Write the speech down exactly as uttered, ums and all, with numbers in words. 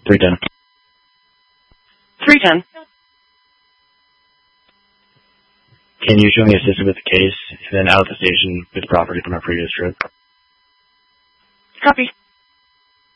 three ten. three ten. Can you show me assisted with the case, and then out of the station with property from our previous trip? Copy.